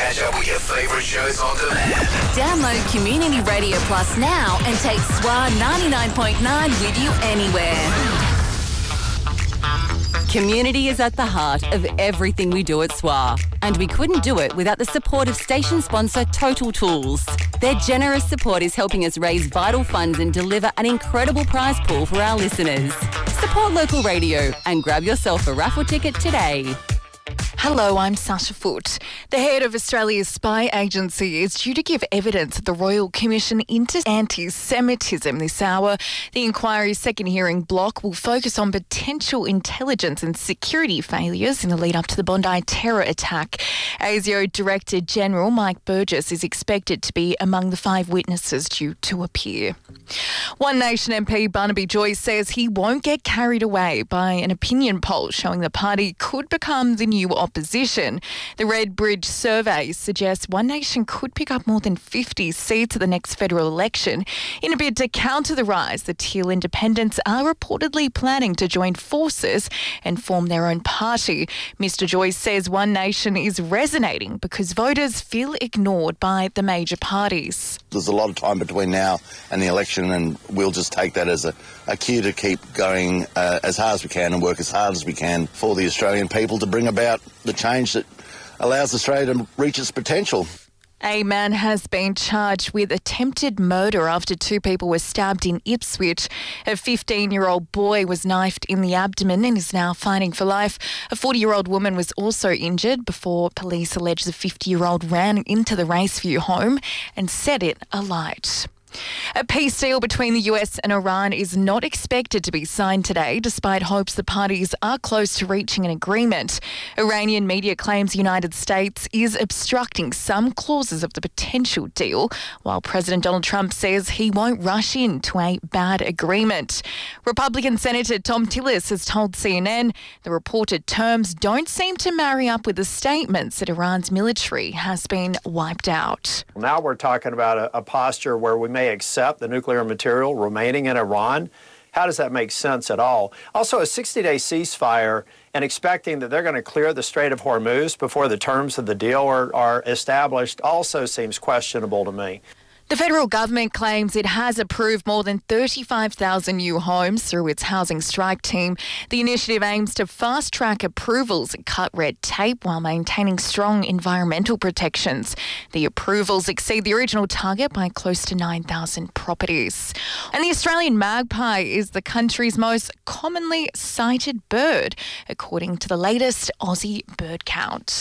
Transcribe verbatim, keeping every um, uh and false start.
catch up with your favourite shows on demand. Download Community Radio Plus now and take S W A ninety-nine point nine with you anywhere. Community is at the heart of everything we do at S W A, and we couldn't do it without the support of station sponsor Total Tools. Their generous support is helping us raise vital funds and deliver an incredible prize pool for our listeners. Support local radio and grab yourself a raffle ticket today. Hello, I'm Sasha Foote. The head of Australia's spy agency is due to give evidence at the Royal Commission into anti-Semitism this hour. The inquiry's second hearing block will focus on potential intelligence and security failures in the lead up to the Bondi terror attack. ASIO Director General Mike Burgess is expected to be among the five witnesses due to appear. One Nation M P Barnaby Joyce says he won't get carried away by an opinion poll showing the party could become the new opposition. The Red Bridge survey suggests One Nation could pick up more than fifty seats at the next federal election. In a bid to counter the rise, the Teal Independents are reportedly planning to join forces and form their own party. Mister Joyce says One Nation is resonating because voters feel ignored by the major parties. There's a lot of time between now and the election, and we'll just take that as a, a cue to keep going uh, as hard as we can and work as hard as we can for the Australian people to bring about the change that allows Australia to reach its potential. A man has been charged with attempted murder after two people were stabbed in Ipswich. A fifteen-year-old boy was knifed in the abdomen and is now fighting for life. A forty-year-old woman was also injured before police allege the fifty-year-old ran into the Raceview home and set it alight. A peace deal between the U S and Iran is not expected to be signed today, despite hopes the parties are close to reaching an agreement. Iranian media claims the United States is obstructing some clauses of the potential deal, while President Donald Trump says he won't rush into a bad agreement. Republican Senator Tom Tillis has told C N N the reported terms don't seem to marry up with the statements that Iran's military has been wiped out. Now we're talking about a, a posture where we may accept the nuclear material remaining in Iran. How does that make sense at all? Also, a sixty-day ceasefire and expecting that they're going to clear the Strait of Hormuz before the terms of the deal are, are established also seems questionable to me. The federal government claims it has approved more than thirty-five thousand new homes through its housing strike team. The initiative aims to fast-track approvals and cut red tape while maintaining strong environmental protections. The approvals exceed the original target by close to nine thousand properties. And the Australian magpie is the country's most commonly sighted bird, according to the latest Aussie bird count.